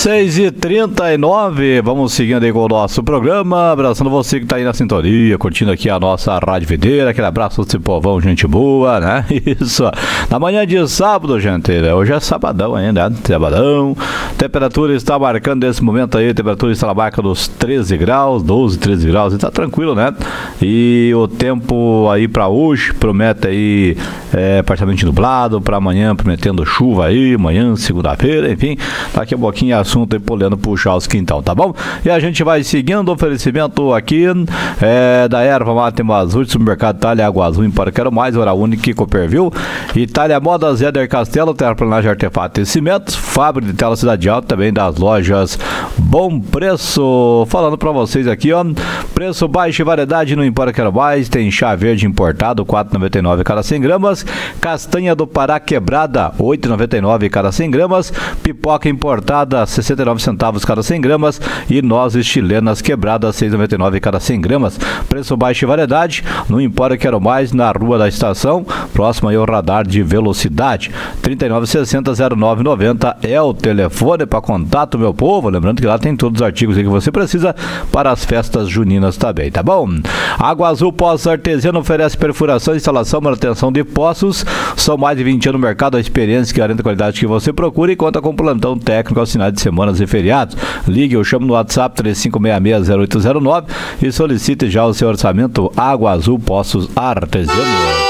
6h39, vamos seguindo aí com o nosso programa, abraçando você que tá aí na sintonia, curtindo aqui a nossa Rádio Videira, aquele abraço desse povão, gente boa, né? Isso, na manhã de sábado, gente, hoje é sabadão ainda, né? Sabadão, temperatura está marcando nesse momento aí, temperatura está na marca dos 13 graus, 12, 13 graus, e tá tranquilo, né? E o tempo aí pra hoje promete aí parcialmente nublado, pra amanhã prometendo chuva aí, amanhã, segunda-feira, enfim, daqui a pouquinho assunto aí podendo puxar os quintal, tá bom? E a gente vai seguindo o oferecimento aqui da Erva Mate Mazul, supermercado Itália Água Azul, Empório Quero Mais, Hora Única e Cooperville, Itália Modas, Éder Castelo, Terraplanagem, Artefato e Cimentos, Fábrica de Tela Cidade Alta, também das lojas Bom Preço. Falando pra vocês aqui, ó, preço baixo e variedade no Empório Quero Mais, tem chá verde importado, R$ 4,99 cada 100 gramas, castanha do Pará quebrada, R$ 8,99 cada 100 gramas, pipoca importada, 69 centavos cada 100 gramas e nozes chilenas quebradas, R$ 6,99 cada 100 gramas. Preço baixo e variedade no Empório Quero Mais, na Rua da Estação, próximo aí ao radar de velocidade. 3960-0990 é o telefone para contato, meu povo. Lembrando que lá tem todos os artigos aí que você precisa para as festas juninas também, tá bom? Água Azul Poços Artesiano oferece perfuração, instalação, manutenção de poços. São mais de 20 anos no mercado, a experiência que garante a qualidade que você procura e conta com plantão técnico aos finais de semanas e feriados. Ligue ou chame no WhatsApp 3566-0809 e solicite já o seu orçamento. Água Azul Poços Artesiano.